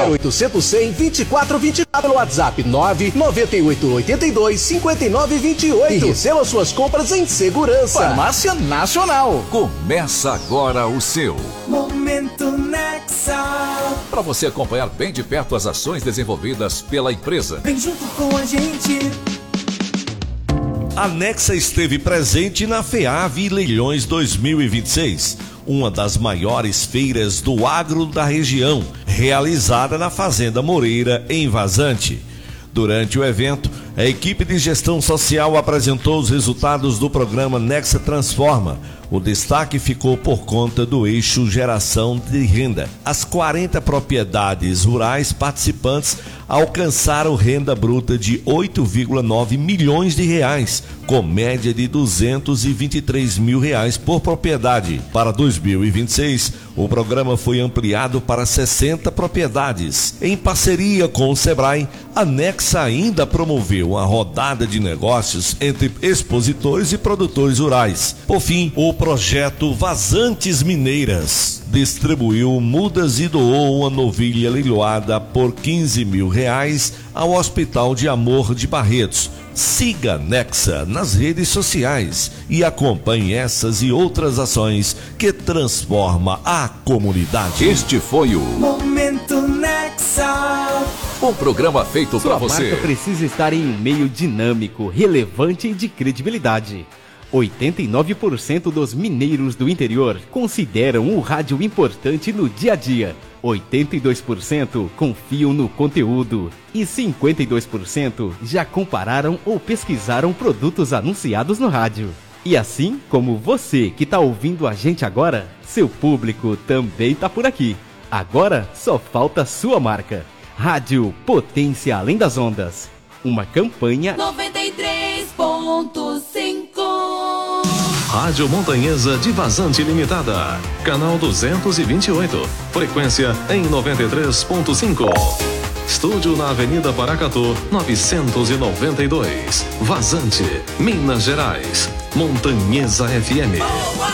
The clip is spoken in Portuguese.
0800 100 2424 pelo WhatsApp 99882 5928 e receba suas compras em segurança. Farmácia Nacional. Começa agora o seu Momento Nexa. Para você acompanhar bem de perto as ações desenvolvidas pela empresa. Vem junto com a gente. A Nexa esteve presente na FEAV Leilões 2026, uma das maiores feiras do agro da região, realizada na Fazenda Moreira, em Vazante. Durante o evento, a equipe de gestão social apresentou os resultados do programa Nexa Transforma. O destaque ficou por conta do eixo geração de renda. As 40 propriedades rurais participantes alcançaram renda bruta de 8,9 milhões de reais, com média de 223 mil reais por propriedade. Para 2026, o programa foi ampliado para 60 propriedades. Em parceria com o Sebrae, a Nexa ainda promoveu uma rodada de negócios entre expositores e produtores rurais. Por fim, o projeto Vazantes Mineiras distribuiu mudas e doou uma novilha leiloada por 15 mil reais ao Hospital de Amor de Barretos. Siga Nexa nas redes sociais e acompanhe essas e outras ações que transformam a comunidade. Este foi o Momento Nexa. Um programa feito para você. Sua marca precisa estar em um meio dinâmico, relevante e de credibilidade. 89% dos mineiros do interior consideram o rádio importante no dia a dia. 82% confiam no conteúdo e 52% já compararam ou pesquisaram produtos anunciados no rádio. E assim como você que está ouvindo a gente agora, seu público também está por aqui. Agora só falta sua marca. Rádio Potência Além das Ondas. Uma campanha 93.5. Rádio Montanhesa de Vazante Limitada. Canal 228. Frequência em 93.5. Estúdio na Avenida Paracatu, 992. Vazante, Minas Gerais. Montanhesa FM.